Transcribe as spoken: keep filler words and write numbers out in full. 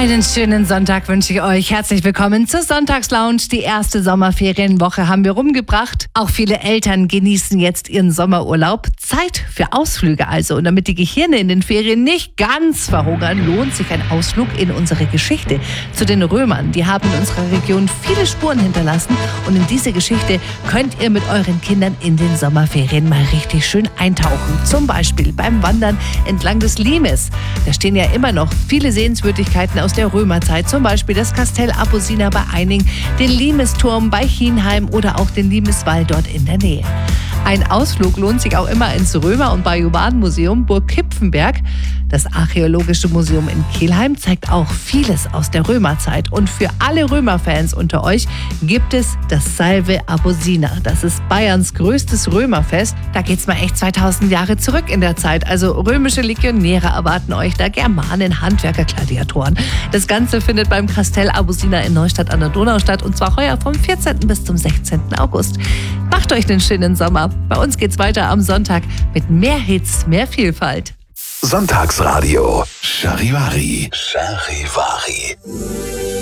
Einen schönen Sonntag wünsche ich euch. Herzlich willkommen zur Sonntagslounge. Die erste Sommerferienwoche haben wir rumgebracht. Auch viele Eltern genießen jetzt ihren Sommerurlaub. Zeit für Ausflüge also. Und damit die Gehirne in den Ferien nicht ganz verhungern, lohnt sich ein Ausflug in unsere Geschichte zu den Römern. Die haben in unserer Region viele Spuren hinterlassen. Und in diese Geschichte könnt ihr mit euren Kindern in den Sommerferien mal richtig schön eintauchen. Zum Beispiel beim Wandern entlang des Limes. Da stehen ja immer noch viele Sehenswürdigkeiten aus der Römerzeit, zum Beispiel das Kastell Apolsina bei Eining, den Limesturm bei Chienheim oder auch den Limeswall dort in der Nähe. Ein Ausflug lohnt sich auch immer ins Römer- und Bajuwadenmuseum Burg Kipfenberg. Das Archäologische Museum in Kelheim zeigt auch vieles aus der Römerzeit. Und für alle Römerfans unter euch gibt es das Salve Apolsina. Das ist Bayerns größtes Römerfest. Da geht's mal echt zweitausend Jahre zurück in der Zeit. Also römische Legionäre erwarten euch da, Germanen, Handwerker, Gladiatoren. Das Ganze findet beim Kastell Apolsina in Neustadt an der Donau statt. Und zwar heuer vom vierzehnten bis zum sechzehnten August. Macht euch einen schönen Sommer. Bei uns geht's weiter am Sonntag mit mehr Hits, mehr Vielfalt. Sonntagsradio Charivari. Charivari.